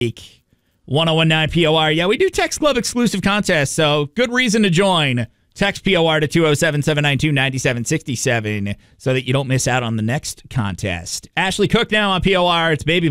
1019 POR. Yeah, we do Text Club exclusive contests, so good reason to join. Text POR to 207-792-9767 so that you don't miss out on the next contest. Ashley Cook now on POR. It's Baby